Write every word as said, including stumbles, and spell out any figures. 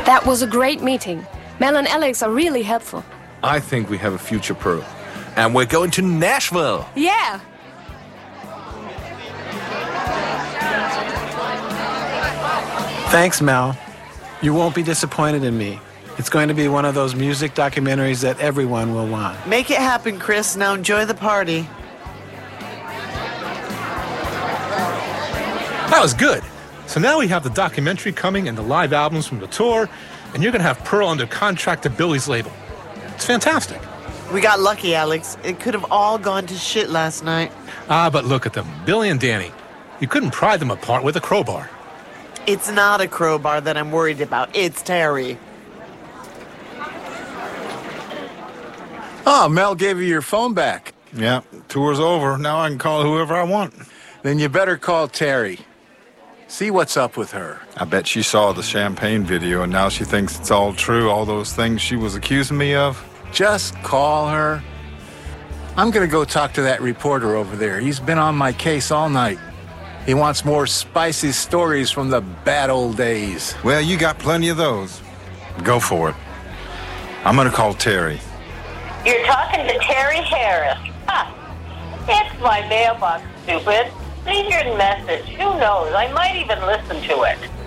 That was a great meeting. Mel and Alex are really helpful. I think we have a future Pearl. And we're going to Nashville. Yeah. Thanks, Mel. You won't be disappointed in me. It's going to be one of those music documentaries that everyone will want. Make it happen, Chris. Now enjoy the party. That was good. So now we have the documentary coming and the live albums from the tour, and you're going to have Pearl under contract to Billy's label. It's fantastic. We got lucky, Alex. It could have all gone to shit last night. Ah, but look at them, Billy and Danny. You couldn't pry them apart with a crowbar. It's not a crowbar that I'm worried about. It's Terry. Oh, Mel gave you your phone back. Yeah, tour's over. Now I can call whoever I want. Then you better call Terry. See what's up with her. I bet she saw the champagne video and now she thinks it's all true, all those things she was accusing me of. Just call her. I'm gonna go talk to that reporter over there. He's been on my case all night. He wants more spicy stories from the bad old days. Well, you got plenty of those. Go for it. I'm gonna call Terry. You're talking to Terry Harris. Ha! It's my mailbox, stupid. Leave your message. Who knows? I might even listen to it.